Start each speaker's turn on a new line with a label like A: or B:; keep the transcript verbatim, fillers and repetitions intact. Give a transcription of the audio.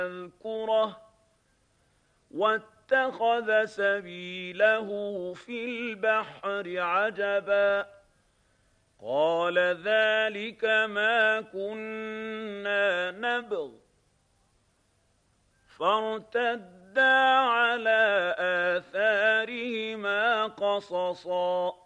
A: يذكره واتخذ سبيله في البحر عجبا قال ذلك ما كنا نبغ فارتدا على آثارهما قصصا